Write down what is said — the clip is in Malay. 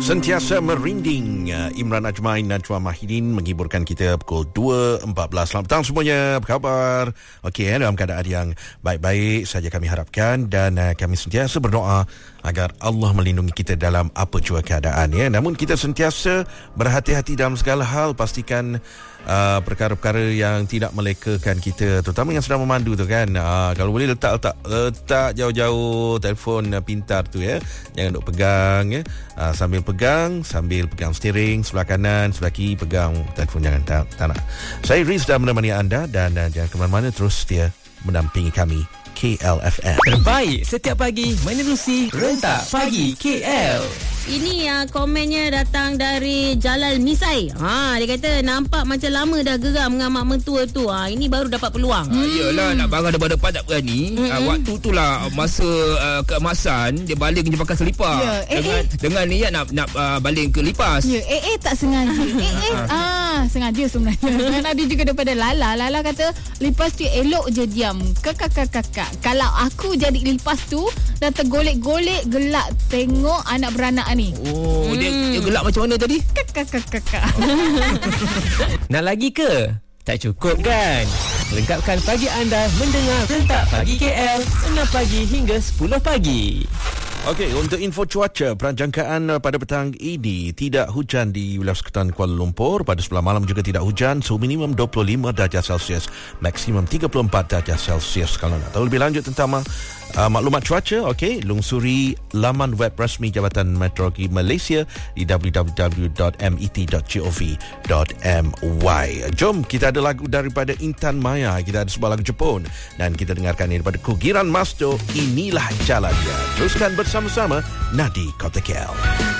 Sentiasa merinding. Imran Ajmain, Najwa Mahidin menghiburkan kita pukul 2.14. Selamat petang semuanya. Apa khabar? Okey, dalam keadaan yang baik-baik saja kami harapkan, dan kami sentiasa berdoa agar Allah melindungi kita dalam apa jua keadaan, ya. Namun kita sentiasa berhati-hati dalam segala hal. Pastikan perkara-perkara yang tidak melekakan kita, terutama yang sedang memandu tu kan. Kalau boleh letak jauh-jauh telefon pintar tu, ya. Jangan duk pegang, ya. Sambil pegang steering, sebelah kanan, sebelah kiri pegang telefon, jangan tak nak. Saya Riz dah menemani anda, dan jangan ke mana-mana, terus setia mendampingi kami. KLFM terbaik setiap pagi menerusi Rentak Pagi KL. Ini komennya datang dari Jalal Misai. Dia kata nampak macam lama dah geram dengan mak mentua tu. Ini baru dapat peluang. Yelah, nak barang depan tak berani. Waktu tu lah masa keemasan dia baling je pakai selipar. Dengan niat nak baling ke lipas. Tak sengaja. Sengaja sebenarnya. Ada juga daripada Lala kata lipas tu elok je diam. Kakak. Kalau aku jadi lipas tu dah tergolek-golek gelak tengok anak beranak ni. Dia gelak macam mana tadi? Kakak. Nak lagi ke? Tak cukup kan? Lengkapkan pagi anda mendengar Rentak Pagi KL 6 pagi hingga 10 pagi. Okey, untuk info cuaca, peranjangkaan pada petang ini tidak hujan di wilayah sekitaran Kuala Lumpur. Pada sebelah malam juga tidak hujan. Suhu minimum 25 darjah Celsius, maksimum 34 darjah Celsius. Kalau nak tahu lebih lanjut tentang maklumat cuaca, okey, lungsuri laman web rasmi Jabatan Meteorologi Malaysia di www.met.gov.my. Jom kita ada lagu daripada Intan Maya, kita ada sebuah lagu Jepun, dan kita dengarkan ini daripada Kugiran Masto, Inilah Jalannya. Teruskan bersama-sama Nadi Kota KL.